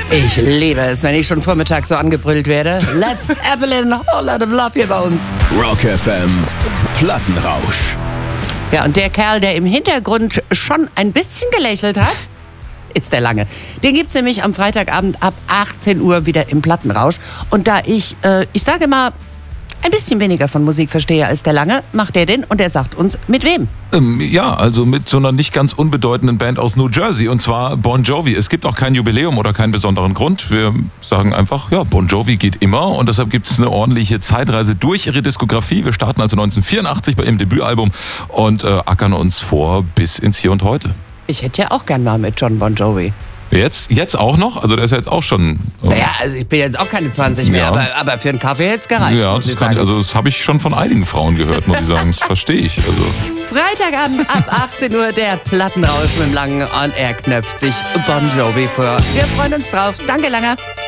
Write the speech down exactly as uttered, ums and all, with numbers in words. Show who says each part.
Speaker 1: Ich liebe es, wenn ich schon vormittags so angebrüllt werde. Let's Evelyn, whole lot of love hier bei uns.
Speaker 2: Rock F M, Plattenrausch.
Speaker 1: Ja, und der Kerl, der im Hintergrund schon ein bisschen gelächelt hat, ist der Lange. Den gibt's nämlich am Freitagabend ab achtzehn Uhr wieder im Plattenrausch. Und da ich, äh, ich sage mal, ein bisschen weniger von Musik verstehe als der Lange, macht er den und er sagt uns, mit wem?
Speaker 3: Ähm, ja, also mit so einer nicht ganz unbedeutenden Band aus New Jersey, und zwar Bon Jovi. Es gibt auch kein Jubiläum oder keinen besonderen Grund. Wir sagen einfach, ja, Bon Jovi geht immer, und deshalb gibt es eine ordentliche Zeitreise durch ihre Diskografie. Wir starten also neunzehnhundertvierundachtzig bei ihrem Debütalbum und äh, ackern uns vor bis ins Hier und Heute.
Speaker 1: Ich hätte ja auch gern mal mit John Bon Jovi.
Speaker 3: Jetzt, jetzt auch noch? Also der ist ja jetzt auch schon... Äh,
Speaker 1: Naja, also ich bin jetzt auch keine zwanzig mehr,
Speaker 3: Ja.
Speaker 1: aber, aber für einen Kaffee hätte es gereicht.
Speaker 3: ja,
Speaker 1: muss
Speaker 3: das,
Speaker 1: ich
Speaker 3: kann,
Speaker 1: sagen.
Speaker 3: also das habe ich schon von einigen Frauen gehört, muss ich sagen. Das verstehe ich. Also.
Speaker 1: Freitagabend ab achtzehn Uhr der Plattenrausch mit dem Langen und er knöpft sich Bon Jovi vor. Wir freuen uns drauf. Danke, Langer.